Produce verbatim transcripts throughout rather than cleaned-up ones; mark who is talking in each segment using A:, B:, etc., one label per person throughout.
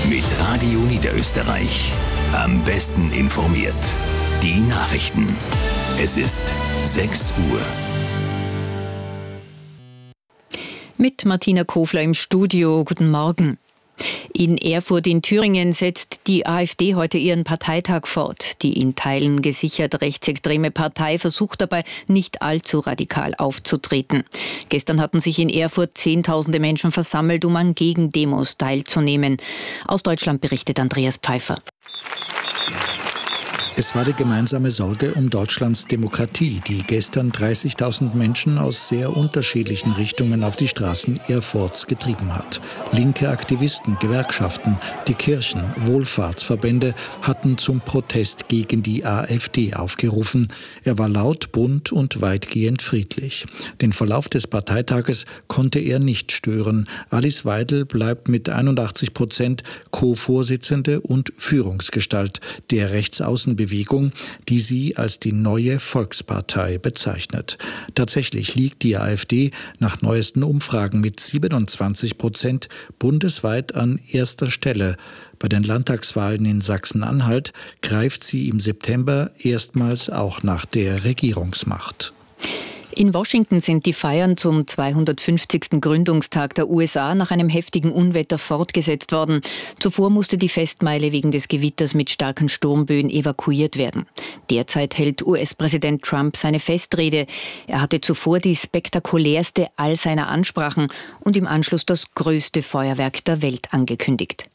A: Mit Radio Niederösterreich. Am besten informiert. Die Nachrichten. Es ist sechs Uhr.
B: Mit Martina Kofler im Studio. Guten Morgen. In Erfurt in Thüringen setzt die AfD heute ihren Parteitag fort. Die in Teilen gesichert rechtsextreme Partei versucht dabei, nicht allzu radikal aufzutreten. Gestern hatten sich in Erfurt Zehntausende Menschen versammelt, um an Gegendemos teilzunehmen. Aus Deutschland berichtet Andreas Pfeiffer.
C: Es war die gemeinsame Sorge um Deutschlands Demokratie, die gestern dreißigtausend Menschen aus sehr unterschiedlichen Richtungen auf die Straßen Erfurts getrieben hat. Linke Aktivisten, Gewerkschaften, die Kirchen, Wohlfahrtsverbände hatten zum Protest gegen die AfD aufgerufen. Er war laut, bunt und weitgehend friedlich. Den Verlauf des Parteitages konnte er nicht stören. Alice Weidel bleibt mit einundachtzig Prozent Co-Vorsitzende und Führungsgestalt der Rechtsaußenbewegung, Bewegung, die sie als die neue Volkspartei bezeichnet. Tatsächlich liegt die AfD nach neuesten Umfragen mit siebenundzwanzig Prozent bundesweit an erster Stelle. Bei den Landtagswahlen in Sachsen-Anhalt greift sie im September erstmals auch nach der Regierungsmacht.
B: In Washington sind die Feiern zum zweihundertfünfzigsten Gründungstag der U S A nach einem heftigen Unwetter fortgesetzt worden. Zuvor musste die Festmeile wegen des Gewitters mit starken Sturmböen evakuiert werden. Derzeit hält U S-Präsident Trump seine Festrede. Er hatte zuvor die spektakulärste all seiner Ansprachen und im Anschluss das größte Feuerwerk der Welt angekündigt.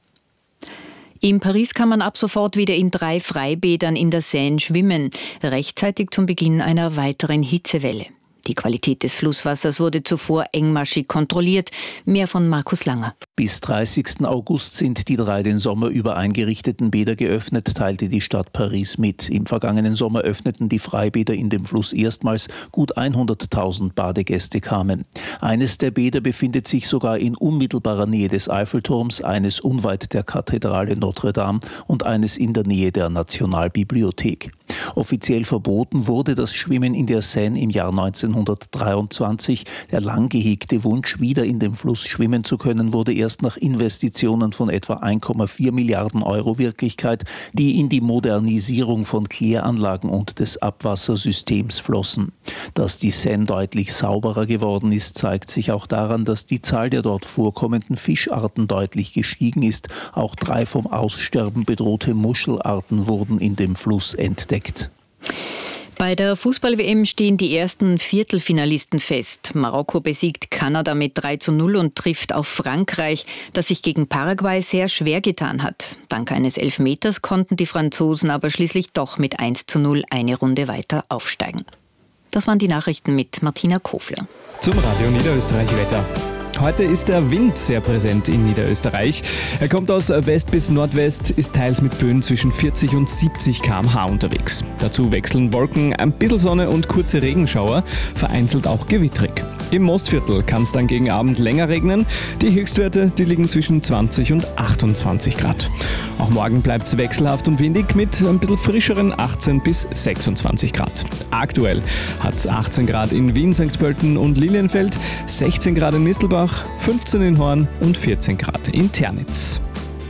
B: In Paris kann man ab sofort wieder in drei Freibädern in der Seine schwimmen, rechtzeitig zum Beginn einer weiteren Hitzewelle. Die Qualität des Flusswassers wurde zuvor engmaschig kontrolliert. Mehr von Markus Langer.
D: Bis dreißigsten August sind die drei den Sommer über eingerichteten Bäder geöffnet, teilte die Stadt Paris mit. Im vergangenen Sommer öffneten die Freibäder in dem Fluss erstmals. Gut hunderttausend Badegäste kamen. Eines der Bäder befindet sich sogar in unmittelbarer Nähe des Eiffelturms, eines unweit der Kathedrale Notre Dame und eines in der Nähe der Nationalbibliothek. Offiziell verboten wurde das Schwimmen in der Seine im Jahr neunzehnhundertdreiundzwanzig. Der lang gehegte Wunsch, wieder in dem Fluss schwimmen zu können, wurde erst nach Investitionen von etwa eins Komma vier Milliarden Euro Wirklichkeit, die in die Modernisierung von Kläranlagen und des Abwassersystems flossen. Dass die Seine deutlich sauberer geworden ist, zeigt sich auch daran, dass die Zahl der dort vorkommenden Fischarten deutlich gestiegen ist. Auch drei vom Aussterben bedrohte Muschelarten wurden in dem Fluss entdeckt.
B: Bei der Fußball-W M stehen die ersten Viertelfinalisten fest. Marokko besiegt Kanada mit drei zu null und trifft auf Frankreich, das sich gegen Paraguay sehr schwer getan hat. Dank eines Elfmeters konnten die Franzosen aber schließlich doch mit eins zu null eine Runde weiter aufsteigen. Das waren die Nachrichten mit Martina Kofler.
E: Zum Radio Niederösterreich Wetter. Heute ist der Wind sehr präsent in Niederösterreich. Er kommt aus West bis Nordwest, ist teils mit Böen zwischen vierzig und siebzig Kilometer pro Stunde unterwegs. Dazu wechseln Wolken, ein bisschen Sonne und kurze Regenschauer, vereinzelt auch gewittrig. Im Mostviertel kann es dann gegen Abend länger regnen. Die Höchstwerte die liegen zwischen zwanzig und achtundzwanzig Grad. Auch morgen bleibt es wechselhaft und windig mit ein bisschen frischeren achtzehn bis sechsundzwanzig Grad. Aktuell hat es achtzehn Grad in Wien, Sankt Pölten und Lilienfeld, sechzehn Grad in Mistelbach, fünfzehn in Horn und vierzehn Grad in Ternitz.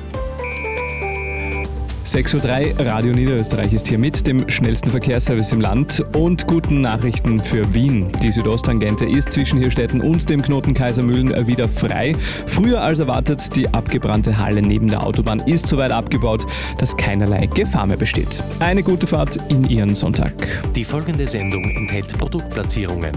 E: sechs Uhr drei, Radio Niederösterreich ist hier mit dem schnellsten Verkehrsservice im Land und guten Nachrichten für Wien. Die Südosttangente ist zwischen Hirstetten und dem Knoten Kaisermühlen wieder frei. Früher als erwartet, die abgebrannte Halle neben der Autobahn ist soweit abgebaut, dass keinerlei Gefahr mehr besteht. Eine gute Fahrt in Ihren Sonntag.
F: Die folgende Sendung enthält Produktplatzierungen.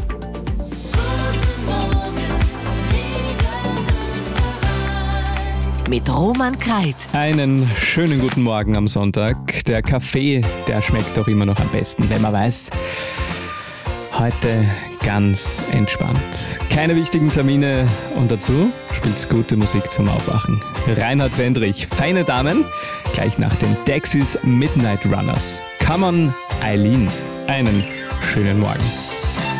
G: Mit Roman Kreit.
E: Einen schönen guten Morgen am Sonntag. Der Kaffee, der schmeckt doch immer noch am besten, wenn man weiß, heute ganz entspannt. Keine wichtigen Termine und dazu spielt's gute Musik zum Aufwachen. Reinhard Wendrich, Feine Damen, gleich nach den Dexys Midnight Runners. Come on, Eileen. Einen schönen Morgen.